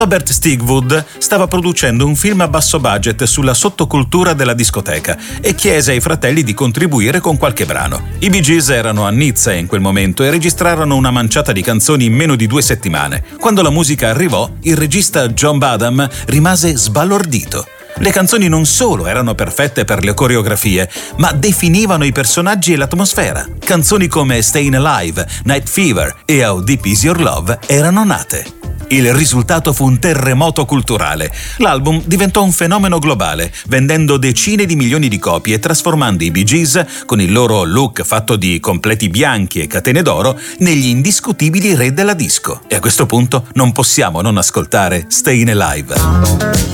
Robert Stigwood stava producendo un film a basso budget sulla sottocultura della discoteca e chiese ai fratelli di contribuire con qualche brano. I Bee Gees erano a Nizza in quel momento e registrarono una manciata di canzoni in meno di 2 settimane. Quando la musica arrivò, il regista John Badham rimase sbalordito. Le canzoni non solo erano perfette per le coreografie, ma definivano i personaggi e l'atmosfera. Canzoni come Stayin' Alive, Night Fever e How Deep Is Your Love erano nate. Il risultato fu un terremoto culturale. L'album diventò un fenomeno globale, vendendo decine di milioni di copie e trasformando i Bee Gees, con il loro look fatto di completi bianchi e catene d'oro, negli indiscutibili re della disco. E a questo punto non possiamo non ascoltare Stayin' Alive.